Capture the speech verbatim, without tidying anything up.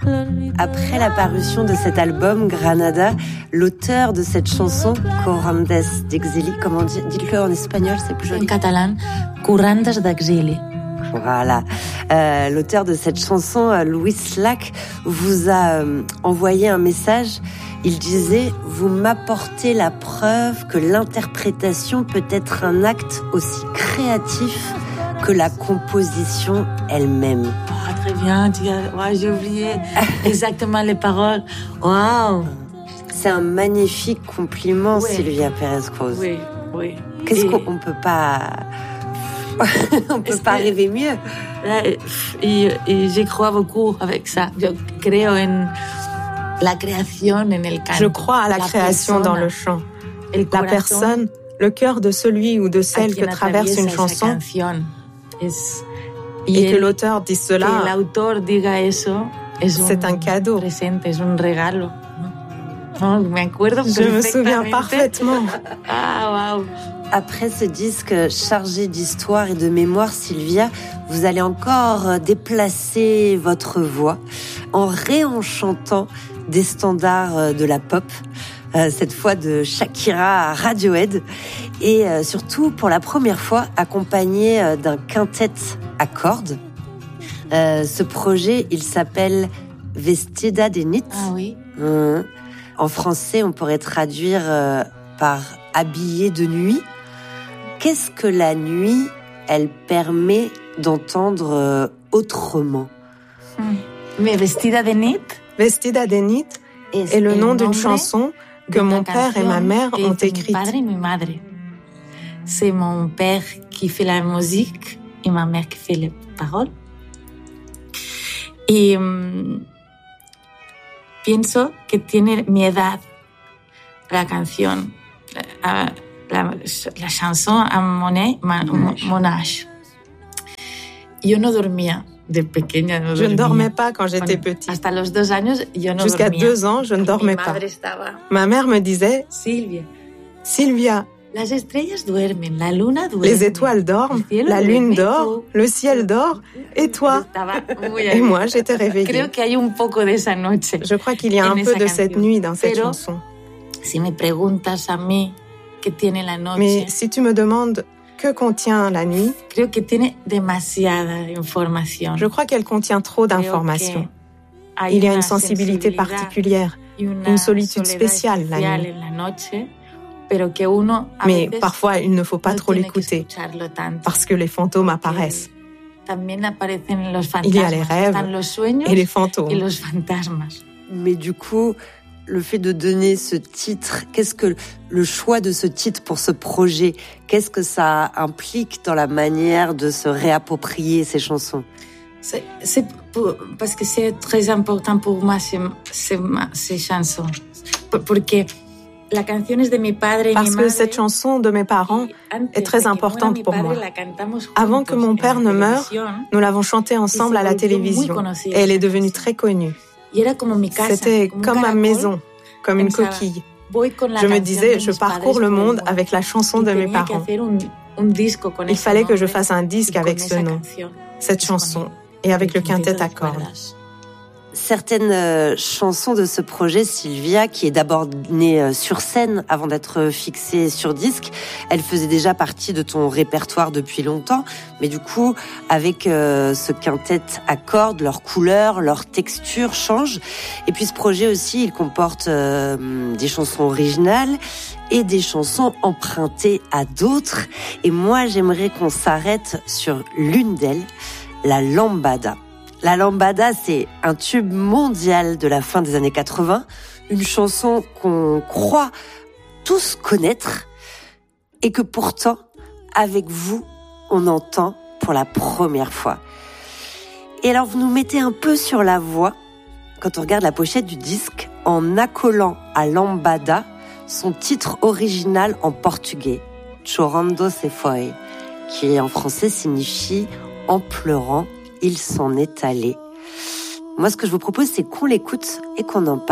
Après la parution de cet album, Granada, l'auteur de cette chanson, Corrandes d'Exili, comment dit, dites-le en espagnol, c'est plus joli. En catalan, Corrandes d'Exili. Voilà. Euh, l'auteur de cette chanson, Louis Lac, vous a euh, envoyé un message. Il disait « Vous m'apportez la preuve que l'interprétation peut être un acte aussi créatif que la composition elle-même. » Oh, très bien, tu as... ouais, j'ai oublié exactement les paroles. Waouh! C'est un magnifique compliment, oui. Sylvia Pérez-Cruz. Oui, oui. Qu'est-ce et... qu'on ne peut pas... On peut pas rêver mieux. Et, et je crois beaucoup avec ça. Je creo en la création en el canto. Je crois à la, la création persona, dans le chant. La personne, le cœur de celui ou de celle que traverse une chanson. Es, et que el, l'auteur dise cela. Que l'auteur diga eso, c'est un, un cadeau. Presente, es un regalo. No, me acuerdo Je me souviens parfaitement. Ah, waouh. Après ce disque chargé d'histoire et de mémoire, Sylvia, vous allez encore déplacer votre voix en réenchantant des standards de la pop, euh, cette fois de Shakira à Radiohead, et euh, surtout pour la première fois accompagnée euh, d'un quintet à cordes. Euh, ce projet, il s'appelle Vestida de Nit. Ah oui. Hum. En français, on pourrait traduire euh, par habillée de nuit. Qu'est-ce que la nuit, elle permet d'entendre euh, autrement? Mais Vestida de Nit, Vestida de Nit est, est le nom d'une chanson que mon père et ma mère ont écrite. C'est mon père qui fait la musique et ma mère qui fait les paroles. Et um, pienso que tiene mi edad la canción. Uh, La, la chanson à mon, mon, mon âge. Yo no dormía de pequeña. No je ne dormais pas quand j'étais bueno, petite. Hasta los dos años, yo no Jusqu'à dormía. deux ans, je ne dormais pas. Ma mère me disait Silvia, Sylvia, las estrellas duermen, la luna duerme. Les étoiles dorment, la lune dort, le ciel dort, et toi? Et moi, j'étais réveillée. Creo que hay un poco de esa noche. Je crois qu'il y a un peu de cette nuit dans cette Pero, chanson. Si me preguntas a mí, que tiene la noche. Mais si tu me demandes que contient la nuit, creo que tiene demasiada información. Je crois qu'elle contient trop d'informations. Il y a une sensibilité particulière, une solitude spéciale la nuit. Mais parfois, il ne faut pas trop l'écouter, parce que les fantômes apparaissent. Il y a les rêves et les fantômes. Mais du coup, le fait de donner ce titre, qu'est-ce que le choix de ce titre pour ce projet, qu'est-ce que ça implique dans la manière de se réapproprier ces chansons? C'est, c'est pour, parce que c'est très important pour moi ces, ces, ces chansons. Parce que la canción es de mi padre et Parce mi que madre, cette chanson de mes parents est très importante pour moi. Avant que mon père ne meure, nous l'avons chantée ensemble à la télévision et elle est devenue très connue. C'était comme ma maison, comme une coquille. Je me disais, je parcours le monde avec la chanson de mes parents. Il fallait que je fasse un disque avec ce nom, cette chanson, et avec le quintet à cordes. Certaines euh, chansons de ce projet, Sylvia, qui est d'abord née euh, sur scène avant d'être fixée sur disque, elle faisait déjà partie de ton répertoire depuis longtemps, mais du coup, avec euh, ce quintet à cordes, leurs couleurs, leurs textures changent. Et puis ce projet aussi, il comporte euh, des chansons originales et des chansons empruntées à d'autres. Et moi, j'aimerais qu'on s'arrête sur l'une d'elles, la lambada. La lambada, c'est un tube mondial de la fin des années quatre-vingts, une chanson qu'on croit tous connaître et que pourtant, avec vous, on entend pour la première fois. Et alors, vous nous mettez un peu sur la voie quand on regarde la pochette du disque en accolant à lambada son titre original en portugais, Chorando se foi, qui en français signifie « en pleurant ». Il s'en est allé. Moi, ce que je vous propose, c'est qu'on l'écoute et qu'on en parle.